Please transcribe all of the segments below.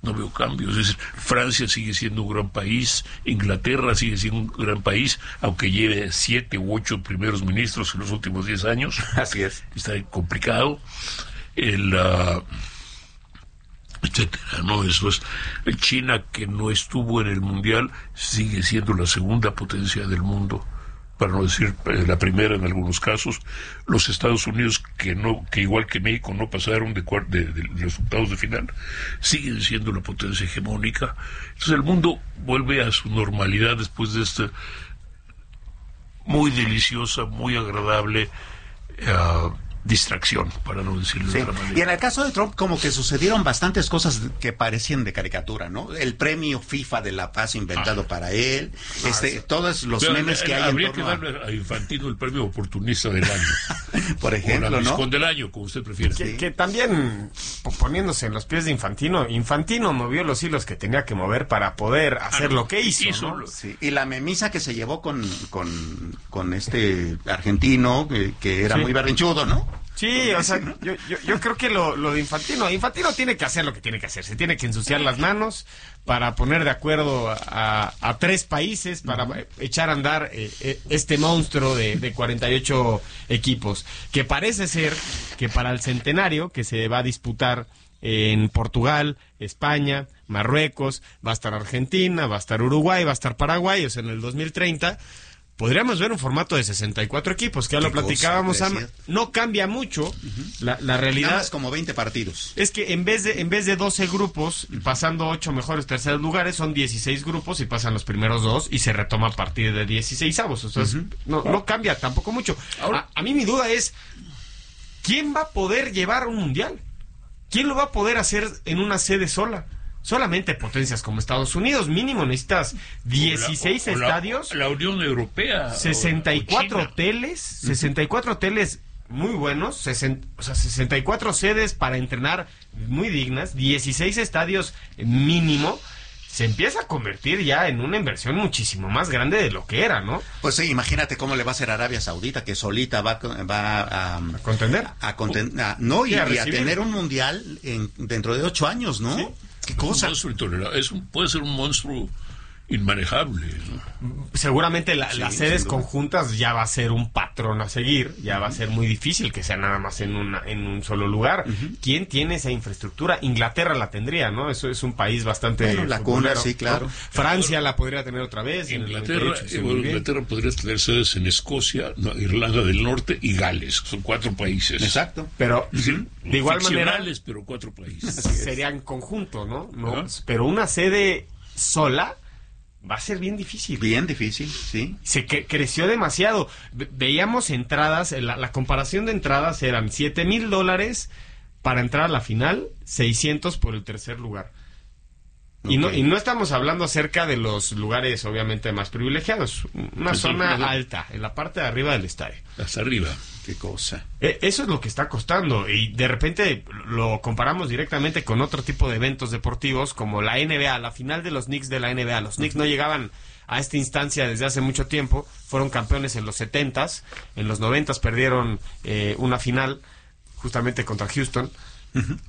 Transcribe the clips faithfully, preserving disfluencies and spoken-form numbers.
no veo cambios. Es decir, Francia sigue siendo un gran país, Inglaterra sigue siendo un gran país, aunque lleve siete u ocho primeros ministros en los últimos diez años. Así es. Está complicado. El, uh, etcétera, ¿no? Eso es. China, que no estuvo en el Mundial, sigue siendo la segunda potencia del mundo, para no decir eh, la primera en algunos casos. Los Estados Unidos, que no, que igual que México no pasaron de, de, de, de los octavos de final, siguen siendo la potencia hegemónica. Entonces el mundo vuelve a su normalidad después de esta muy deliciosa, muy agradable uh, distracción, para no decirlo sí. de otra manera. Y en el caso de Trump, como que sucedieron bastantes cosas que parecían de caricatura, ¿no? El premio FIFA de la paz inventado ah. para él, ah, este, sí. todos los Pero, memes que hay habría en torno que darle a... a Infantino el premio oportunista del año. Por ejemplo, o la ¿no? del año, como usted prefiere. Que, sí. que también, poniéndose en los pies de Infantino, Infantino movió los hilos que tenía que mover para poder hacer ah, lo que hizo, hizo ¿no? Sí. Y la memisa que se llevó con, con, con este argentino, que, que era sí. muy berrinchudo, ¿no? Sí, o sea, yo, yo, yo creo que lo, lo de Infantino, Infantino tiene que hacer lo que tiene que hacer, se tiene que ensuciar las manos para poner de acuerdo a, a tres países, para uh-huh. echar a andar eh, este monstruo de, de cuarenta y ocho equipos, que parece ser que para el centenario que se va a disputar en Portugal, España, Marruecos, va a estar Argentina, va a estar Uruguay, va a estar Paraguay, o sea, en el dos mil treinta... podríamos ver un formato de sesenta y cuatro equipos, que ya lo platicábamos, cosa, no cambia mucho, uh-huh. la, la realidad... Nada más como veinte partidos. Es que en vez de en vez de doce grupos, uh-huh. pasando ocho mejores terceros lugares, son dieciséis grupos y pasan los primeros dos y se retoma a partir de dieciseisavos, o sea, uh-huh. no, no cambia tampoco mucho. Ahora, a, a mí mi duda es, ¿quién va a poder llevar un mundial? ¿Quién lo va a poder hacer en una sede sola? Solamente potencias como Estados Unidos, mínimo necesitas dieciséis o la, o estadios. La, la Unión Europea. sesenta y cuatro o, o hoteles, uh-huh. sesenta y cuatro hoteles muy buenos, sesenta, o sea, sesenta y cuatro sedes para entrenar muy dignas, dieciséis estadios mínimo. Se empieza a convertir ya en una inversión muchísimo más grande de lo que era, ¿no? Pues sí, imagínate cómo le va a hacer Arabia Saudita, que solita va, va a, a contender. A, a contender, a, no, y, y a, a tener un mundial en, dentro de ocho años, ¿no? ¿Sí? ¿Qué cosa? Es un monstruo, es un, puede ser un monstruo inmanejable, ¿no? Seguramente la, sí, las sedes sí, conjuntas ya va a ser un patrón a seguir, ya uh-huh. va a ser muy difícil que sea nada más en una en un solo lugar. Uh-huh. ¿Quién tiene esa infraestructura? Inglaterra la tendría, ¿no? Eso es un país bastante bueno, la cuna, sí, claro. ¿no? Francia la podría tener otra vez. Inglaterra, en el Inglaterra podría tener sedes en Escocia, no, Irlanda del Norte y Gales. Son cuatro países. Exacto. Pero uh-huh. de igual manera pero cuatro países. Serían conjunto, ¿no? ¿no? Uh-huh. Pero una sede sola va a ser bien difícil. Bien difícil, sí. Se que, creció demasiado. Ve, veíamos entradas, la, la comparación de entradas eran siete mil dólares para entrar a la final, seiscientos por el tercer lugar. Okay. Y no y no estamos hablando acerca de los lugares, obviamente, más privilegiados. Una pues zona sí, alta, en la parte de arriba del estadio. Hasta arriba. Qué cosa. Eh, eso es lo que está costando. Y de repente lo comparamos directamente con otro tipo de eventos deportivos, como la N B A, la final de los Knicks de la N B A. Los Knicks no llegaban a esta instancia desde hace mucho tiempo. Fueron campeones en los setentas. En los noventas perdieron eh, una final, justamente contra Houston. Uh-huh.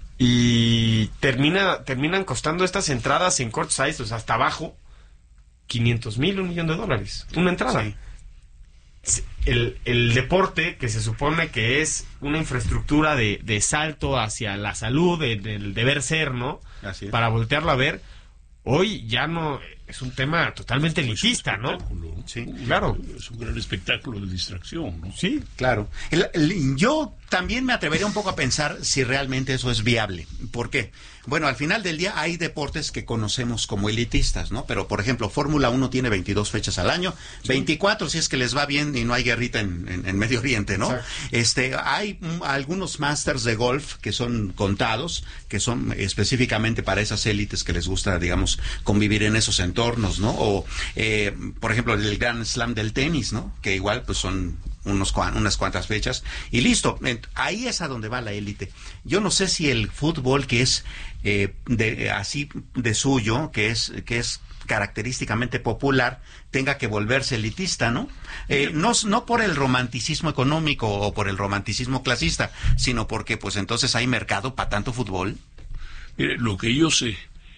Y termina, terminan costando estas entradas en court size, o sea, hasta abajo, quinientos mil, un millón de dólares. Una entrada. Sí. El, el deporte, que se supone que es una infraestructura de, de salto hacia la salud, de, del deber ser, ¿no? Así es. Para voltearlo a ver, hoy ya no... Es un tema totalmente elitista, ¿no? Sí, claro. Es un gran espectáculo de distracción, ¿no? Sí, claro. El, el, yo también me atrevería un poco a pensar si realmente eso es viable. ¿Por qué? Bueno, al final del día hay deportes que conocemos como elitistas, ¿no? Pero, por ejemplo, Fórmula uno tiene veintidós fechas al año, sí. veinticuatro si es que les va bien y no hay guerrita en, en, en Medio Oriente, ¿no? Exacto. Este, hay m- algunos Masters de golf que son contados, que son específicamente para esas élites que les gusta, digamos, convivir en esos entornos. Entornos, ¿no? O, eh, por ejemplo, el Grand Slam del tenis, ¿no? Que igual, pues son unos unas cuantas fechas. Y listo. Ahí es a donde va la élite. Yo no sé si el fútbol, que es eh, de, así de suyo, que es, que es característicamente popular, tenga que volverse elitista, ¿no? Eh, no, no por el romanticismo económico o por el romanticismo clasista, sino porque, pues, entonces hay mercado para tanto fútbol. Mire, lo que yo sé